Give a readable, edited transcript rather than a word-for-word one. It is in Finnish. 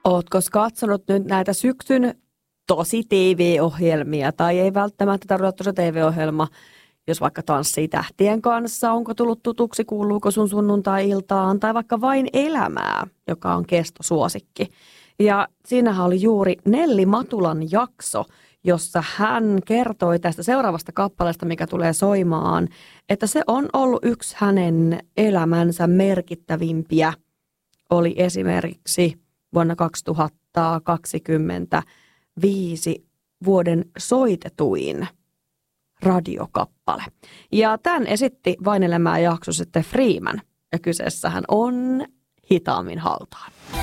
Ootko katsonut nyt näitä syksyn tosi TV-ohjelmia, tai ei välttämättä tarvitse tosi TV-ohjelma, jos vaikka tanssii tähtien kanssa, onko tullut tutuksi, kuuluuko sun sunnuntai-iltaan, tai vaikka Vain elämää, joka on kestosuosikki. Ja siinähän oli juuri Nelli Matulan jakso, jossa hän kertoi tästä seuraavasta kappaleesta, mikä tulee soimaan, että se on ollut yksi hänen elämänsä merkittävimpiä. Oli esimerkiksi vuonna 2025 vuoden soitetuin radiokappale. Ja tämän esitti Vain elämää jakso sitten Freeman, ja kyseessähän on Hitaammin hautaan.